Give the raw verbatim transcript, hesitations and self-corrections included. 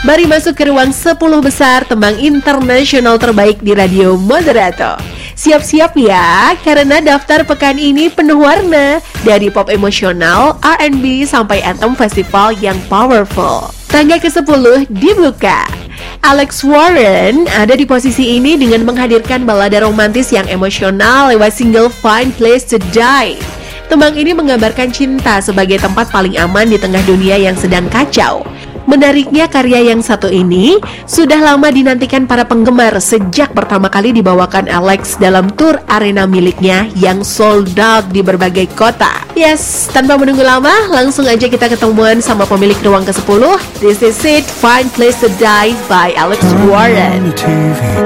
Mari masuk ke ruang sepuluh besar tembang internasional terbaik di Radio Moderato. Siap-siap ya, karena daftar pekan ini penuh warna. Dari pop emosional, R and B, sampai anthem festival yang powerful. Tangga kesepuluh dibuka. Alex Warren ada di posisi ini dengan menghadirkan balada romantis yang emosional lewat single Fine Place to Die. Tembang ini menggambarkan cinta sebagai tempat paling aman di tengah dunia yang sedang kacau. Menariknya, karya yang satu ini sudah lama dinantikan para penggemar sejak pertama kali dibawakan Alex dalam tur arena miliknya yang sold out di berbagai kota. Yes, tanpa menunggu lama, langsung aja kita ketemuan sama pemilik ruang kesepuluh. This is it, Fine Place to Die by Alex Warren.